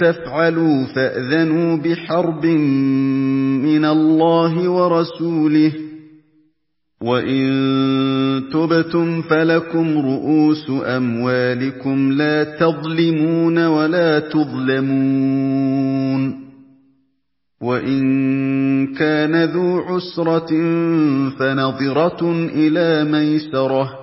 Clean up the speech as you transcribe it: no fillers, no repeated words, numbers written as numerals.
تَفْعَلُوا فَأْذَنُوا بِحَرْبٍ مِّنَ اللَّهِ وَرَسُولِهِ ۖ وَإِن تُبْتُمْ فَلَكُمْ رُءُوسُ أَمْوَالِكُمْ لَا تَظْلِمُونَ وَلَا تُظْلَمُونَ وَإِن كَانَ ذُو عُسْرَةٍ فَنَظِرَةٌ إِلَىٰ مَيْسَرَةٍ ۚ